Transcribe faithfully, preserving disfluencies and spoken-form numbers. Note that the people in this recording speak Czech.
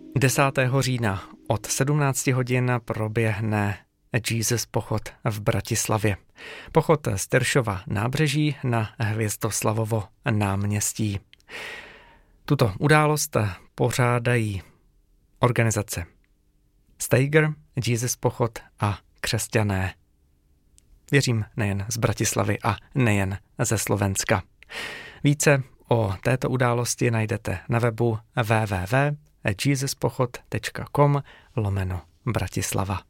desátého října od sedmnácti hodin proběhne Jesus pochod v Bratislavě. Pochod z Tyršova nábřeží na Hvězdoslavovo náměstí. Tuto událost pořádají organizace Steiger, Jesus pochod a křesťané. Věřím, nejen z Bratislavy a nejen ze Slovenska. Více o této události najdete na webu w w w tečka jesuspochod tečka com lomeno Bratislava.